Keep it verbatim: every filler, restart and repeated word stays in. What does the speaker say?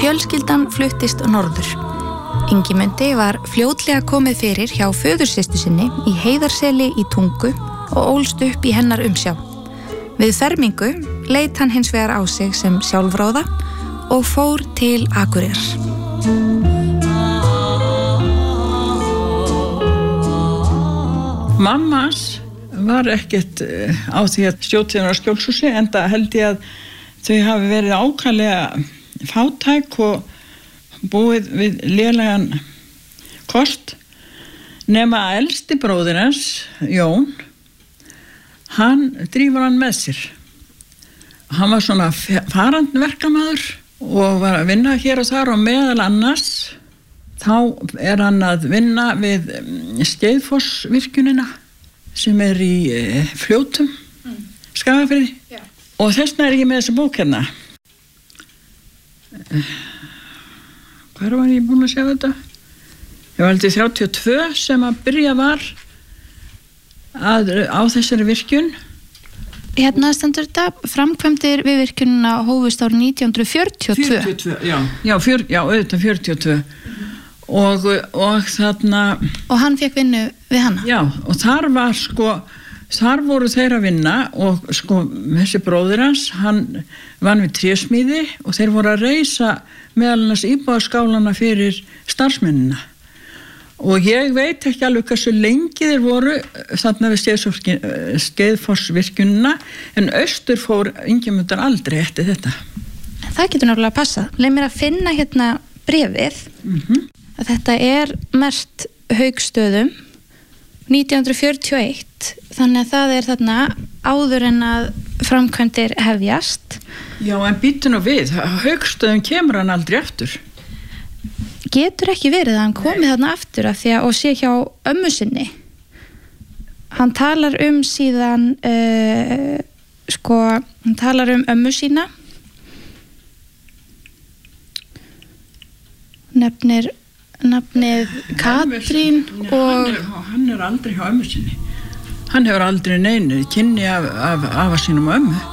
Fjölskyldan fluttist norður. Ingimundi var fljótlega komið fyrir hjá föðursystur sinni í Heiðarseli í Tungu og ólst upp í hennar umsjá. Við fermingu leit hann hins vegar á sig sem sjálfráða og fór til Akureyrar. Mammas var ekkert á því að stjótið á Skjólshúsi, enda held ég að þau hafi verið ákaflega fátæk og búið við lélegan kost, nema elsti bróðir hans, Jón, hann drífur hann með sér. Hann var svona farandverkamaður og var að vinna hér og þar og meðal annars þá er hann að vinna við Skeiðfossvirkjunina sem er í e, Fljótum, mm. Skagafirði. Já. Og þessna er ég með þessa bók hérna. Hvar var ég búin að segja þetta? Ég var aldrei þrjátíu og tvö sem að byrja var að, á þessari virkjun. Hérna stendur þetta framkvæmdir við virkjunina hófust árið nítján hundruð fjörutíu og tvö. fjörutíu og tvö, já. Já, fjör, já auðvitað fjörutíu og tvö. Mm-hmm. Og, og þarna... Og hann fekk vinnu við hana? Já, og þar var sko... Þar voru þeir að vinna og sko þessi bróðir hans, hann vann við trésmíði og þeir voru að reisa meðal annars íbúðarskálana fyrir starfsmennina. Og ég veit ekki alveg hversu lengi þeir voru þarna við Skeiðfossvirkjunina, en austur fór Ingimundar aldrei eftir þetta. Það getur náttúrulega að passa. Leið mér að finna hérna bréfið. Mm-hmm. Að þetta er merkt Haukstöðum nítján hundruð fjörutíu og eitt, þannig að það er þarna áður en að framkvæmdir hefjast. Já, en býttu nú við, Haukstöðum kemur hann aldrei aftur. Getur ekki verið að hann komi þarna aftur af því að og sé hjá ömmu sinni. Hann talar um síðan uh, sko, hann talar um ömmu sína, nefnir nafnið Katrín og... Hann er, hann er aldrei hjá ömmu sinni. Hann hefur aldrei neinu kynni af, af afa sínum og ömmu.